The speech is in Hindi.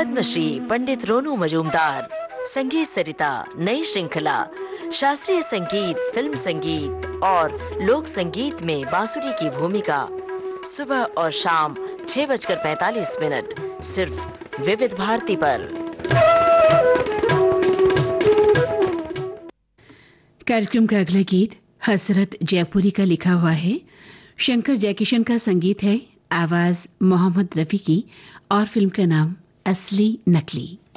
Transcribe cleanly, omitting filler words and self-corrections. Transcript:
पद्मश्री पंडित रोनू मजूमदार, संगीत सरिता नई श्रृंखला, शास्त्रीय संगीत, फिल्म संगीत और लोक संगीत में बांसुरी की भूमिका। सुबह और शाम 6:45 सिर्फ विविध भारती पर। कार्यक्रम का अगला गीत हसरत जयपुरी का लिखा हुआ है। शंकर जयकिशन का संगीत है, आवाज मोहम्मद रफी की और फिल्म का नाम असली नकली।